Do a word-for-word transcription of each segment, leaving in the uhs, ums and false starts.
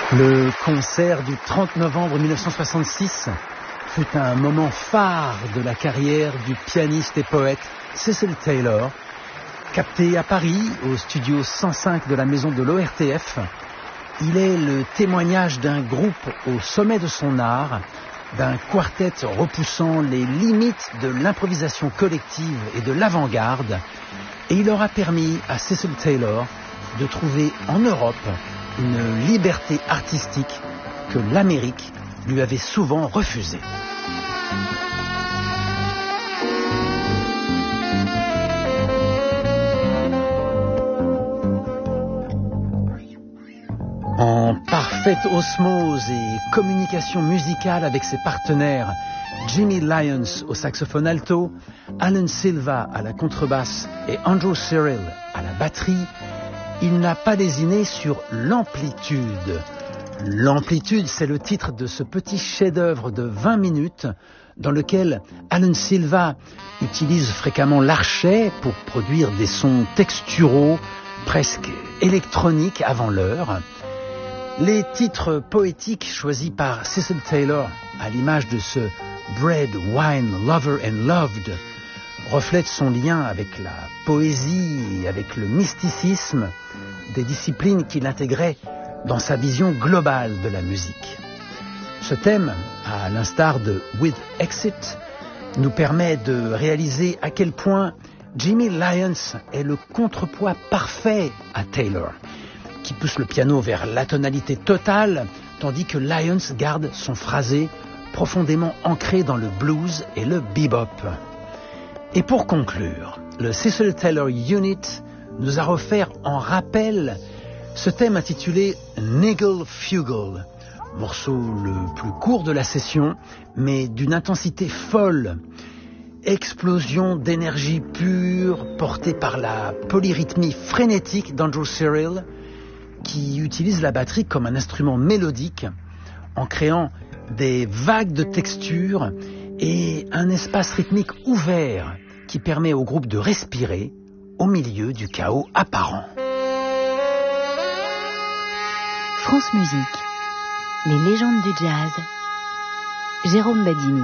Le concert du trente novembre mille neuf cent soixante-six fut un moment phare de la carrière du pianiste et poète Cecil Taylor. Capté à Paris, au studio cent cinq de la maison de l'O R T F, il est le témoignage d'un groupe au sommet de son art, d'un quartet repoussant les limites de l'improvisation collective et de l'avant-garde, et il aura permis à Cecil Taylor de trouver en Europe une liberté artistique que l'Amérique lui avait souvent refusée. En parfaite osmose et communication musicale avec ses partenaires, Jimmy Lyons au saxophone alto, Alan Silva à la contrebasse et Andrew Cyril à la batterie, il n'a pas lésiné sur l'amplitude. L'amplitude, c'est le titre de ce petit chef-d'œuvre de vingt minutes dans lequel Alan Silva utilise fréquemment l'archet pour produire des sons texturaux, presque électroniques avant l'heure. Les titres poétiques choisis par Cecil Taylor, à l'image de ce Bread, Wine, Lover and Loved, reflètent son lien avec la poésie et avec le mysticisme, des disciplines qu'il intégrait dans sa vision globale de la musique. Ce thème, à l'instar de With Exit, nous permet de réaliser à quel point Jimmy Lyons est le contrepoids parfait à Taylor, qui pousse le piano vers l'atonalité totale, tandis que Lyons garde son phrasé profondément ancré dans le blues et le bebop. Et pour conclure, le Cecil Taylor Unit nous a offert en rappel ce thème intitulé Niggle Fugal, morceau le plus court de la session, mais d'une intensité folle, explosion d'énergie pure portée par la polyrythmie frénétique d'Andrew Cyril, qui utilise la batterie comme un instrument mélodique en créant des vagues de textures et un espace rythmique ouvert qui permet au groupe de respirer au milieu du chaos apparent. France Musique, les légendes du jazz, Jérôme Badini.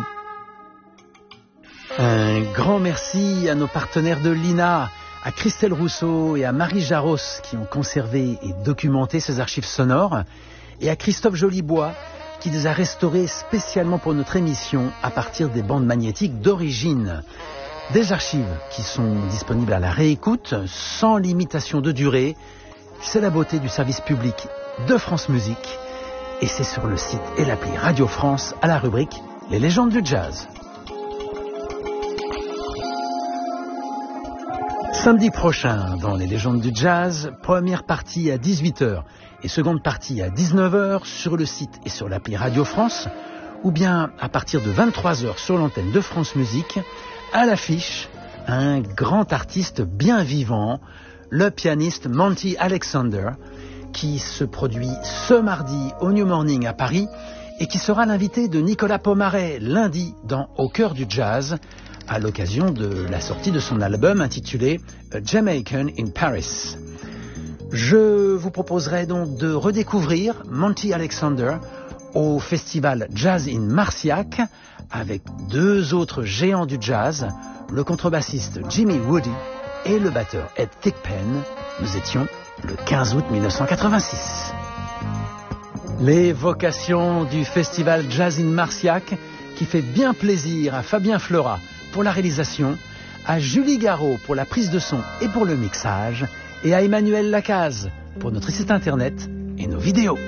Un grand merci à nos partenaires de l'I N A, à Christelle Rousseau et à Marie Jaros qui ont conservé et documenté ces archives sonores, et à Christophe Jolibois qui les a restaurées spécialement pour notre émission à partir des bandes magnétiques d'origine. Des archives qui sont disponibles à la réécoute, sans limitation de durée. C'est la beauté du service public de France Musique, et c'est sur le site et l'appli Radio France à la rubrique Les légendes du jazz. Samedi prochain, dans Les légendes du jazz, première partie à dix-huit heures et seconde partie à dix-neuf heures sur le site et sur l'appli Radio France, ou bien à partir de vingt-trois heures sur l'antenne de France Musique, à l'affiche, un grand artiste bien vivant, le pianiste Monty Alexander, qui se produit ce mardi au New Morning à Paris et qui sera l'invité de Nicolas Pomaret lundi dans Au cœur du jazz, à l'occasion de la sortie de son album intitulé A Jamaican in Paris. Je vous proposerai donc de redécouvrir Monty Alexander au festival Jazz in Marciac avec deux autres géants du jazz, le contrebassiste Jimmy Woody et le batteur Ed Thigpen. Nous étions le quinze août mille neuf cent quatre-vingt-six. Les vocations du festival Jazz in Marciac qui fait bien plaisir à Fabien Fleurat pour la réalisation, à Julie Garot pour la prise de son et pour le mixage, et à Emmanuel Lacaze pour notre site internet et nos vidéos.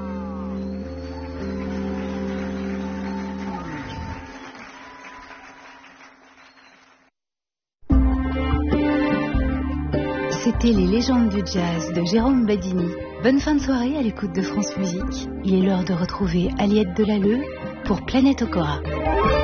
C'était Les légendes du jazz de Jérôme Badini. Bonne fin de soirée à l'écoute de France Musique. Il est l'heure de retrouver Aliette Delalleux pour Planète Okora.